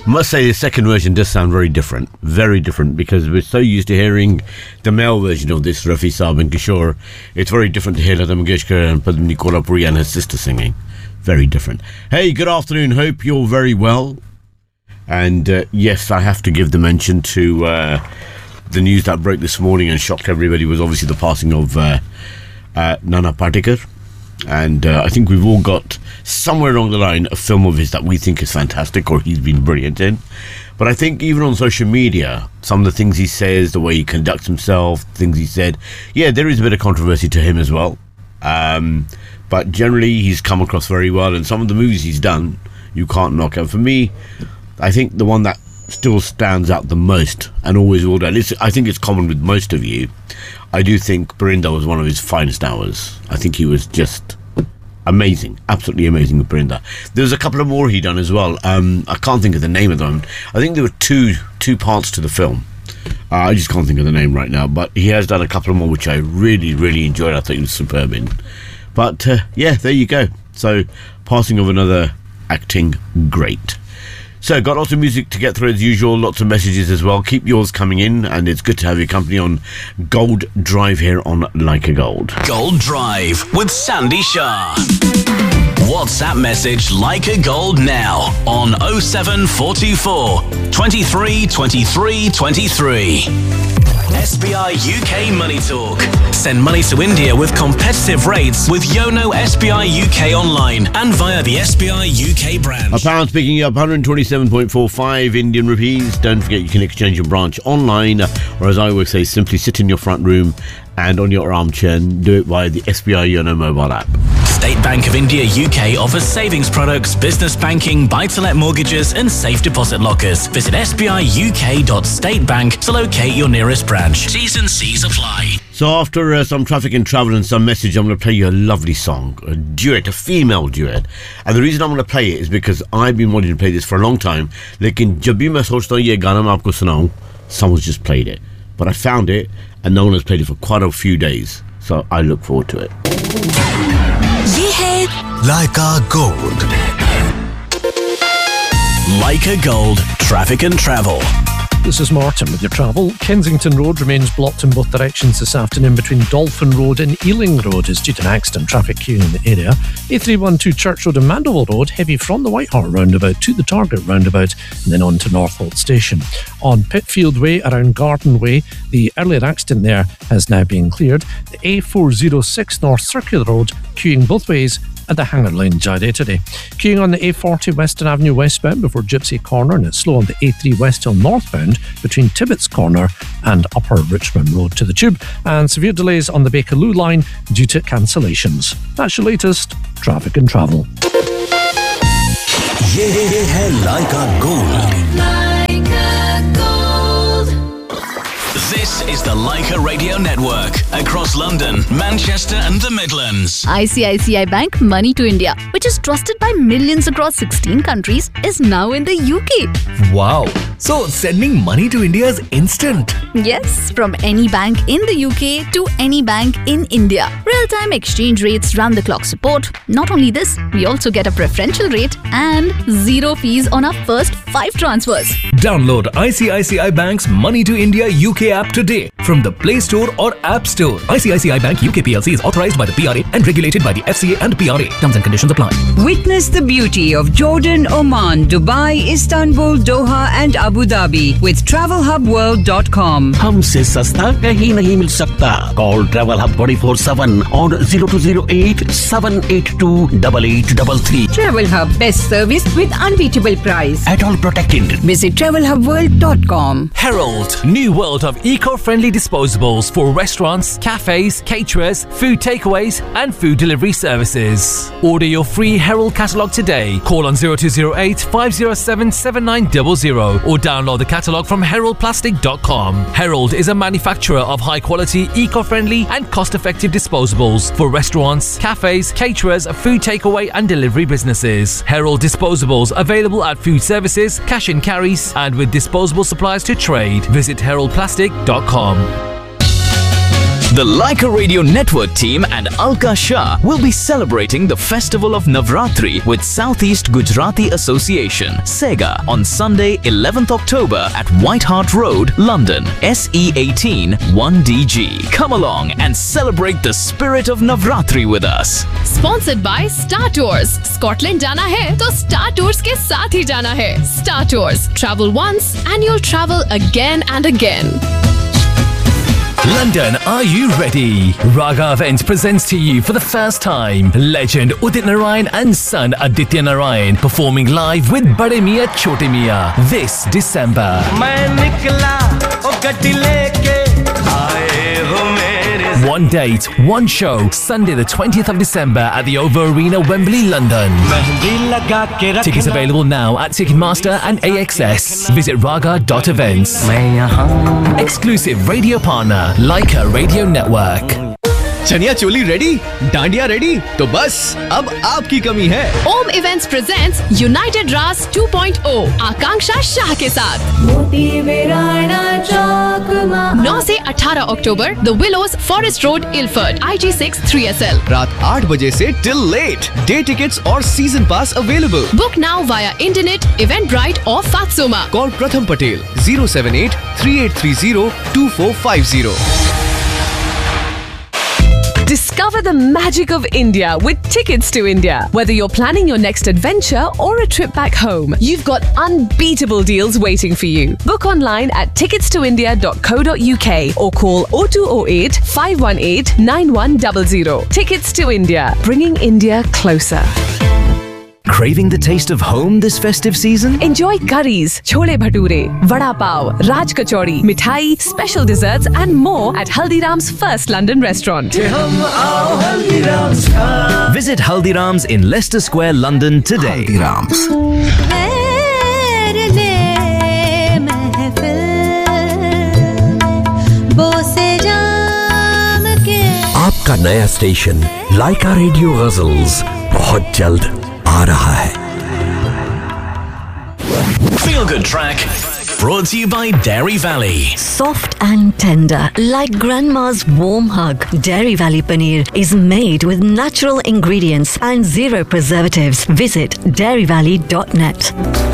must say the second version does sound very different, because we're so used to hearing the male version of this, Rafi Saab and Kishore. It's very different to hear Lata Mangeshkar and Padmini Kolhapuri and her sister singing. Very different. Hey, good afternoon. Hope you're very well. And yes, I have to give the mention to the news that broke this morning and shocked everybody was obviously the passing of Nana Patekar. And I think we've all got somewhere along the line a film of his that we think is fantastic or he's been brilliant in. But I think even on social media, some of the things he says, the way he conducts himself, things he said, yeah, there is a bit of controversy to him as well. But generally, he's come across very well, and some of the movies he's done, you can't knock out. For me, I think the one that still stands out the most, and always will do, I think it's common with most of you, I do think Parinda was one of his finest hours. I think he was just amazing, absolutely amazing with Parinda. There's a couple of more he done as well. I can't think of the name of them. I think there were two parts to the film. I just can't think of the name right now, but he has done a couple of more which I really, really enjoyed. I thought he was superb in. But yeah, there you go. So, passing of another acting great. So, got lots of music to get through as usual, lots of messages as well. Keep yours coming in, and it's good to have your company on Gold Drive here on Like a Gold. Gold Drive with Sandy Shah. WhatsApp message Like a Gold now on 07424 23 23 23. SBI UK Money Talk. Send money to India with competitive rates with Yono SBI UK online and via the SBI UK branch. A pound's picking up 127.45 Indian rupees. Don't forget you can exchange your branch online, or as I always say, simply sit in your front room and on your armchair and do it via the SBI Yono mobile app. State Bank of India UK offers savings products, business banking, buy-to-let mortgages and safe deposit lockers. Visit sbiuk.statebank to locate your nearest branch. T's and C's apply. So after some traffic and travel and some message, I'm going to play you a lovely song, a duet, a female duet. And the reason I'm going to play it is because I've been wanting to play this for a long time. Lekin jab bhi main sochta hu ye gana main aapko sunaun, someone's just played it. But I found it and no one has played it for quite a few days. So I look forward to it. Ye hai Like a Gold. Like a Gold, traffic and travel. This is Martin with your travel. Kensington Road remains blocked in both directions this afternoon between Dolphin Road and Ealing Road is due to an accident. Traffic queuing in the area. A312 Church Road and Mandeville Road, heavy from the White Hart roundabout to the Target roundabout and then on to Northolt Station. On Pitfield Way around Garden Way, the earlier accident there has now been cleared. The A406 North Circular Road queuing both ways at the Hanger Lane Jade today. Queuing on the A40 Western Avenue westbound before Gypsy Corner, and it's slow on the A3 West Hill northbound between Tibbetts Corner and Upper Richmond Road to the Tube, and severe delays on the Bakerloo line due to cancellations. That's your latest traffic and travel. Ye hai Like a Gold. like a gold. This is the Leica Radio Network across London, Manchester and the Midlands. ICICI Bank Money to India, which is trusted by millions across 16 countries, is now in the UK. Wow. So sending money to India is instant. Yes, from any bank in the UK to any bank in India. Real-time exchange rates, round-the-clock support. Not only this, we also get a preferential rate and zero fees on our first 5 transfers. Download ICICI Bank's Money to India UK app today from the Play Store or App Store. ICICI Bank UK PLC is authorized by the PRA and regulated by the FCA and PRA. Terms and conditions apply. Witness the beauty of Jordan, Oman, Dubai, Istanbul, Doha and Abu Dhabi with TravelHubWorld.com. हमसे सस्ता कहीं नहीं मिल सकता. Call Travel Hub 24/7 on 0208 782 8833. Travel Hub, best service with unbeatable price. At all protected. Visit TravelHubWorld.com. Herald, new world of eco-friendly disposables for restaurants, cafes, caterers, food takeaways and food delivery services. Order your free Herald catalogue today. Call on 0208 507 7900 or download the catalogue from heraldplastic.com. Herald is a manufacturer of high-quality, eco-friendly and cost-effective disposables for restaurants, cafes, caterers, food takeaway and delivery businesses. Herald disposables available at food services, cash and carries and with disposable supplies to trade. Visit heraldplastic.com. The Leica Radio Network team and Alka Shah will be celebrating the festival of Navratri with Southeast Gujarati Association, SEGA, on Sunday 11th October at White Hart Road, London, SE18 1DG. Come along and celebrate the spirit of Navratri with us. Sponsored by Star Tours. Scotland जाना है तो Star Tours के साथ ही जाना है. Star Tours. Travel once and you'll travel again and again. London, are you ready? Raga Events presents to you for the first time legend Udit Narayan and son Aditya Narayan performing live with Bade Miyan Chote Miyan this December. One date, one show, Sunday the 20th of December at the OVO Arena, Wembley, London. Tickets available now at Ticketmaster and AXS. Visit raga.events. Exclusive radio partner, Leica Radio Network. Chaniya choli ready, dandiya ready, तो बस अब आपकी कमी है. Om Events presents United Ras 2.0 आकांक्षा शाह के साथ 9 से 18 अक्टूबर The Willows, Forest Road, Ilford, IG6 3SL. रात 8 बजे से till late. Day tickets और season pass available. Book now via internet, Eventbrite or Fatsoma. Call Pratham Patel 078 3830 2450. Discover the magic of India with Tickets to India. Whether you're planning your next adventure or a trip back home, you've got unbeatable deals waiting for you. Book online at ticketstoindia.co.uk or call 0208 518 9100. Tickets to India, bringing India closer. Craving the taste of home this festive season? Enjoy curries, chole bhature, vada pav, raj kachori, mithai, special desserts and more at Haldiram's first London restaurant. Visit Haldiram's in Leicester Square, London today. Haldiram's. आपका नया station लाइका radio ghazals बहुत जल्द आ रहा है. Feel Good Track brought to you by Dairy Valley. Soft and tender, like grandma's warm hug. Dairy Valley Paneer is made with natural ingredients and zero preservatives. Visit dairyvalley.net.